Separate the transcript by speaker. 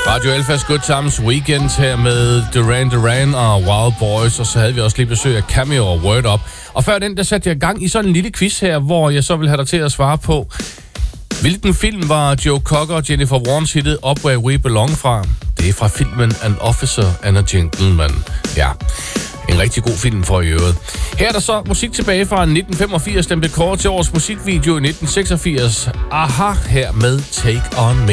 Speaker 1: Radio Alphas Good Times Weekend her med Duran og Wild Boys, og så havde vi også lige besøg af Cameo og Word Up. Og før den, der satte jeg i gang i sådan en lille quiz her, hvor jeg så vil have dig til at svare på, hvilken film var Joe Cocker og Jennifer Warnes hittet Up Where We Belong fra? Det er fra filmen An Officer and a Gentleman. Ja, en rigtig god film for i øvrigt. Her er der så musik tilbage fra 1985, den blev kåret til årets musikvideo i 1986. Aha, her med Take On Me.